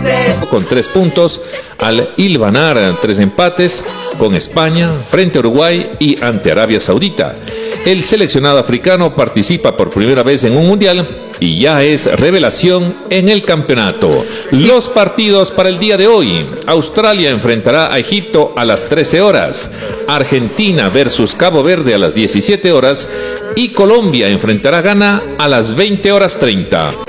con 3 puntos al hilvanar 3 empates con España, frente a Uruguay y ante Arabia Saudita. El seleccionado africano participa por primera vez en un mundial y ya es revelación en el campeonato. Los partidos para el día de hoy: Australia enfrentará a Egipto a las 13 horas, Argentina versus Cabo Verde a las 17 horas y Colombia enfrentará a Ghana a las 20:30.